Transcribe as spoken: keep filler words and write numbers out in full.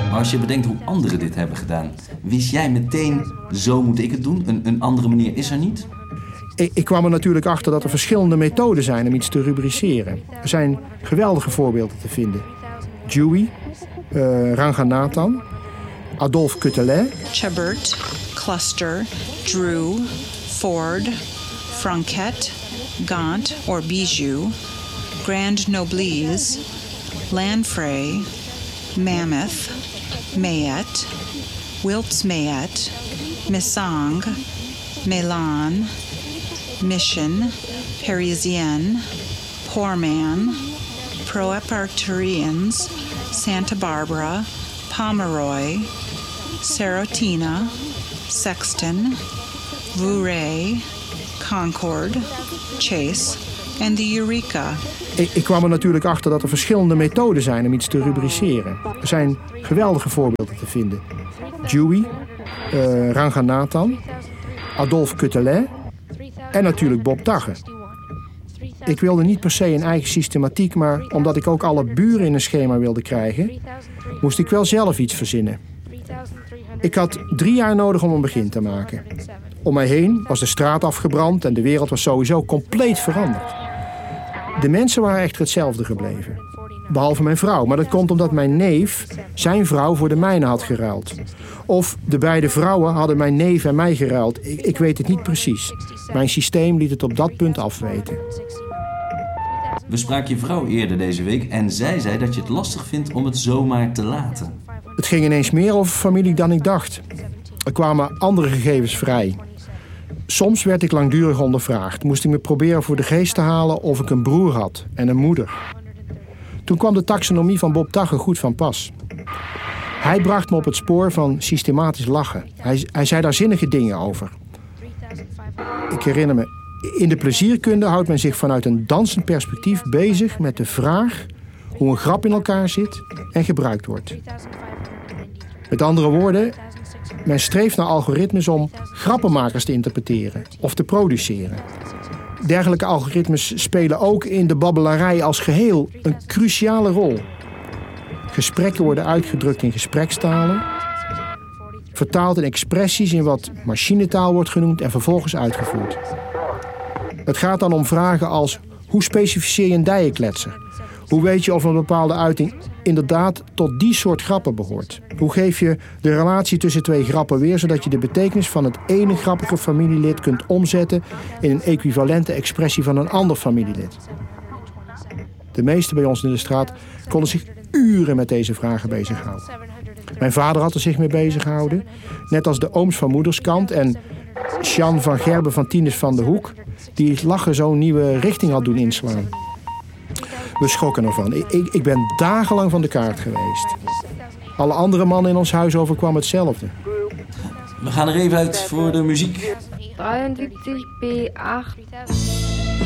Maar als je bedenkt hoe anderen dit hebben gedaan, wist jij meteen, zo moet ik het doen? Een, een andere manier is er niet? Ik, ik kwam er natuurlijk achter dat er verschillende methoden zijn om iets te rubriceren. Er zijn geweldige voorbeelden te vinden. Dewey, uh, Ranganathan, Adolphe Quetelet, Chabert, Cluster, Drew, Ford, Franquet, Gaunt or Bijou, Grand Noblesse, Lanfray, Mammoth, Mayet, Wilps Mayet, Misang, Melan, Mission, Parisienne, Poor Man, Proeparterians, Santa Barbara, Pomeroy, Serotina, Sexton, Vourey, Concord, Chase en de Eureka. Ik, ik kwam er natuurlijk achter dat er verschillende methoden zijn om iets te rubriceren. Er zijn geweldige voorbeelden te vinden. Dewey, uh, Ranganathan, Adolphe Quetelet en natuurlijk Bob Dagge. Ik wilde niet per se een eigen systematiek, maar omdat ik ook alle buren in een schema wilde krijgen, moest ik wel zelf iets verzinnen. Ik had drie jaar nodig om een begin te maken. Om mij heen was de straat afgebrand en de wereld was sowieso compleet veranderd. De mensen waren echter hetzelfde gebleven. Behalve mijn vrouw, maar dat komt omdat mijn neef zijn vrouw voor de mijne had geruild. Of de beide vrouwen hadden mijn neef en mij geruild. Ik, ik weet het niet precies. Mijn systeem liet het op dat punt afweten. We spraken je vrouw eerder deze week en zij zei dat je het lastig vindt om het zomaar te laten. Het ging ineens meer over familie dan ik dacht. Er kwamen andere gegevens vrij. Soms werd ik langdurig ondervraagd. Moest ik me proberen voor de geest te halen of ik een broer had en een moeder. Toen kwam de taxonomie van Bob Dagge goed van pas. Hij bracht me op het spoor van systematisch lachen. Hij, hij zei daar zinnige dingen over. Ik herinner me, in de plezierkunde houdt men zich vanuit een dansend perspectief bezig met de vraag hoe een grap in elkaar zit en gebruikt wordt. Met andere woorden, men streeft naar algoritmes om grappenmakers te interpreteren of te produceren. Dergelijke algoritmes spelen ook in de babbelarij als geheel een cruciale rol. Gesprekken worden uitgedrukt in gesprekstalen, vertaald in expressies in wat machinetaal wordt genoemd en vervolgens uitgevoerd. Het gaat dan om vragen als: hoe specificeer je een dijenkletser? Hoe weet je of een bepaalde uiting inderdaad tot die soort grappen behoort? Hoe geef je de relatie tussen twee grappen weer, zodat je de betekenis van het ene grappige familielid kunt omzetten in een equivalente expressie van een ander familielid? De meesten bij ons in de straat konden zich uren met deze vragen bezighouden. Mijn vader had er zich mee bezig gehouden, net als de ooms van moederskant en Jean van Gerben van Tinus van de Hoek, die het lachen zo'n nieuwe richting had doen inslaan. We schrokken ervan. Ik, ik, ik ben dagenlang van de kaart geweest. Alle andere mannen in ons huis overkwam hetzelfde. We gaan er even uit voor de muziek. drieëntwintig B acht.